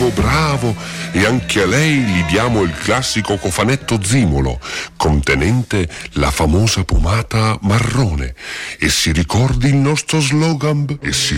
bravo, e anche a lei gli diamo il classico cofanetto Zimolo, contenente la famosa pomata marrone. E si ricordi il nostro slogan?